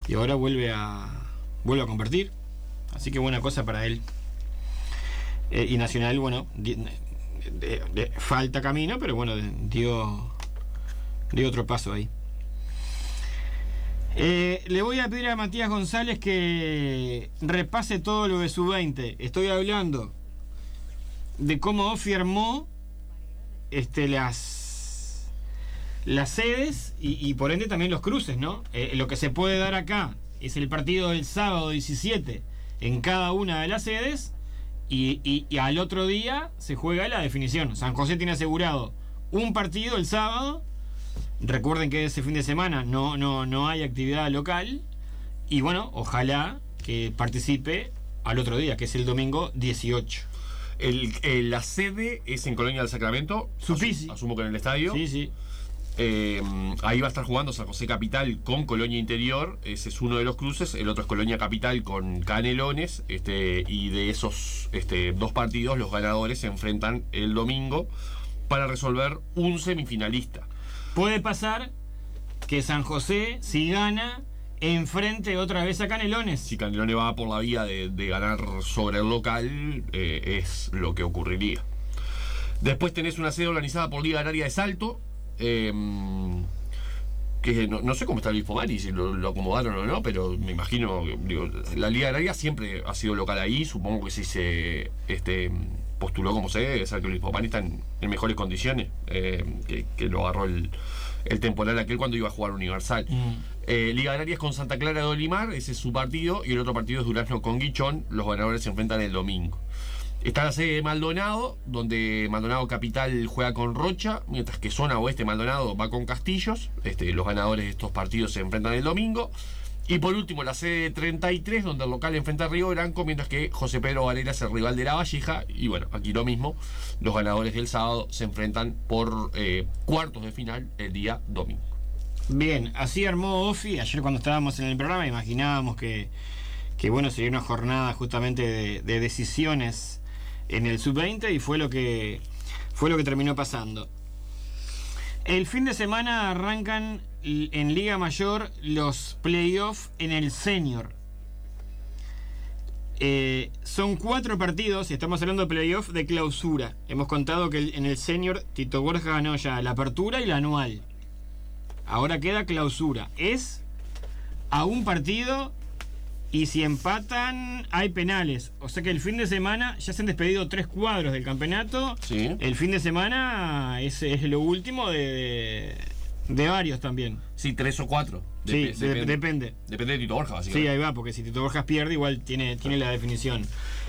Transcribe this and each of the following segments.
y ahora vuelve a competir, así que buena cosa para él. Y Nacional, bueno, falta camino, pero bueno, dio otro paso ahí. Le voy a pedir a Matías González que repase todo lo de Sub-20. Estoy hablando de cómo Ofi armó las sedes y por ende también los cruces, ¿no? Lo que se puede dar acá es el partido del sábado 17 en cada una de las sedes y al otro día se juega la definición. San José tiene asegurado un partido el sábado. Recuerden que ese fin de semana no hay actividad local y bueno, ojalá que participe al otro día, que es el domingo 18. La sede es en Colonia del Sacramento. Asumo que en el estadio. Sí. Ahí va a estar jugando San José Capital con Colonia Interior. Ese es uno de los cruces. El otro es Colonia Capital con Canelones. Y de esos dos partidos, los ganadores se enfrentan el domingo para resolver un semifinalista. Puede pasar que San José, si gana, enfrente otra vez a Canelones. Si Canelones va por la vía de ganar sobre el local, es lo que ocurriría. Después tenés una sede organizada por Liga Agraria de Salto, que no sé cómo está el Pomani, si lo acomodaron o no, pero me imagino, la Liga Agraria siempre ha sido local ahí. Supongo que si se postuló como sede, debe ser que el Pomani está en mejores condiciones, que lo agarró el temporal aquel cuando iba a jugar Universal. Liga Agraria es con Santa Clara de Olimar, ese es su partido, y el otro partido es Durazno con Guichón. Los ganadores se enfrentan el domingo. Está la sede de Maldonado, donde Maldonado Capital juega con Rocha, mientras que zona oeste Maldonado va con Castillos. Los ganadores de estos partidos se enfrentan el domingo. Y por último, la sede 33, donde el local enfrenta a Río Branco, mientras que José Pedro Varela es el rival de La Valleja. Y bueno, aquí lo mismo, los ganadores del sábado se enfrentan por cuartos de final el día domingo. Bien, así armó Ofi. Ayer cuando estábamos en el programa imaginábamos que bueno, sería una jornada justamente de decisiones en el Sub-20 y fue lo que terminó pasando. El fin de semana arrancan en Liga Mayor los playoffs en el Senior. Son 4 partidos y estamos hablando de playoffs de clausura. Hemos contado que en el Senior Tito Borja ganó ya la apertura y la anual. Ahora queda clausura. Es a un partido y si empatan hay penales. O sea que el fin de semana ya se han despedido 3 cuadros del campeonato. Sí. El fin de semana es lo último de varios también. Sí, 3 o 4. Depende. Depende de Tito Borja, básicamente. Sí, ahí va, porque si Tito Borja pierde, igual tiene la definición.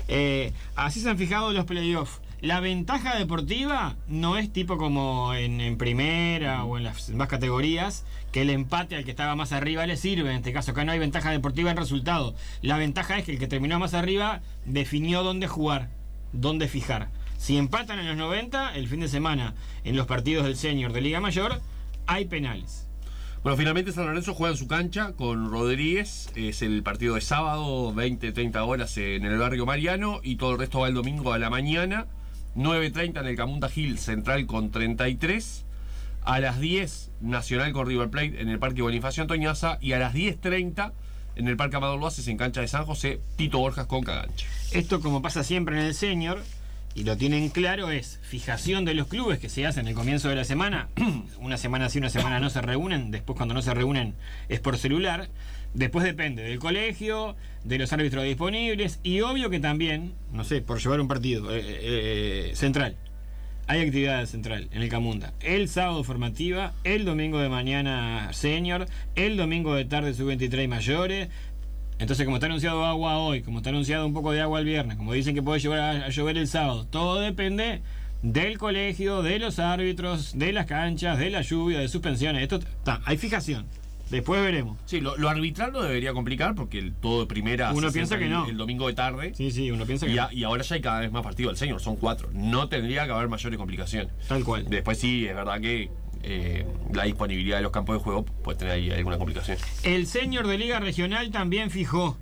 Así se han fijado los playoffs. La ventaja deportiva no es tipo como en primera o en las más categorías, que el empate al que estaba más arriba le sirve. En este caso, acá no hay ventaja deportiva en resultado. La ventaja es que el que terminó más arriba definió dónde jugar, dónde fijar. Si empatan en los 90, el fin de semana, en los partidos del Senior de Liga Mayor, hay penales. Bueno, finalmente San Lorenzo juega en su cancha con Rodríguez. Es el partido de sábado, 20-30 horas en el barrio Mariano, y todo el resto va el domingo a la mañana. 9:30 en el Camunda Gil Central con 33. A las 10 Nacional con River Plate en el Parque Bonifacio Antoñaza. Y a las 10:30 en el Parque Amador Loaces en cancha de San José, Tito Borjas con Cagancha. Esto, como pasa siempre en el Senior, y lo tienen claro, es fijación de los clubes que se hacen en el comienzo de la semana. Una semana sí, una semana no se reúnen. Después, cuando no se reúnen, es por celular. Después depende del colegio, de los árbitros disponibles, y obvio que también, no sé, por llevar un partido Central. Hay actividad Central en el Camunda. El sábado formativa, el domingo de mañana Senior, el domingo de tarde Sub-23 mayores. Entonces, como está anunciado agua hoy, como está anunciado un poco de agua el viernes, como dicen que puede llevar a llover el sábado, todo depende del colegio, de los árbitros, de las canchas, de la lluvia, de suspensiones. Esto hay fijación. Después veremos. Sí, lo arbitral no debería complicar porque todo de primera uno piensa que no. El domingo de tarde. Sí, uno piensa que no. Y ahora ya hay cada vez más partidos del Senior, son 4. No tendría que haber mayores complicaciones. Tal cual. Después sí, es verdad que la disponibilidad de los campos de juego puede tener ahí alguna complicación. El Senior de Liga Regional también fijó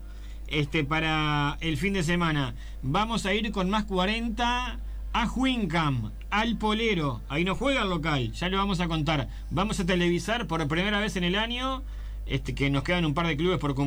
para el fin de semana. Vamos a ir con más 40 a Huincam, al Polero. Ahí no juega el local, ya lo vamos a contar. Vamos a televisar por primera vez en el año, que nos quedan un par de clubes por cumplir.